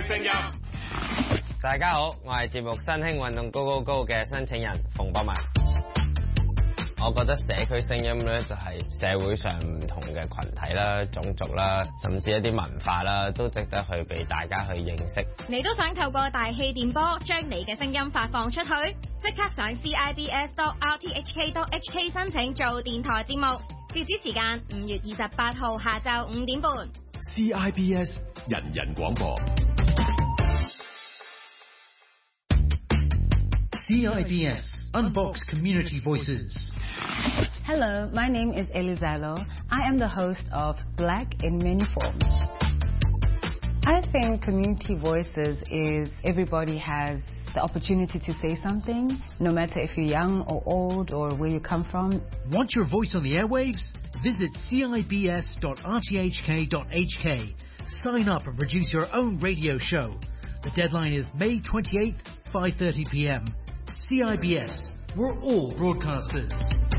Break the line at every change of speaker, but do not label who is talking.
聲音。
大家好，我係節目新興運動高高高嘅申請人馮博文。我覺得社區聲音咧就係社會上唔同嘅群體啦、種族啦，甚至一啲文化啦，都值得去俾大家去認識。
你都想透過大氣電波將你嘅聲音發放出去？即刻上 CIBS.RTHK.HK 申請做電台節目，截止時間5月28號下晝5點半。
CIBS 人人廣播。
CIBS Unbox Community Voices.
Hello, my name is Elizalo. I am the host of Black in Many Forms. I think community voices is everybody has the opportunity to say something, no matter if you're young or old or where you come from.
Want your voice on the airwaves? Visit cibs.rthk.hk. Sign up and produce your own radio show. The deadline is May 28th, 5:30 p.m. CIBS. We're all broadcasters.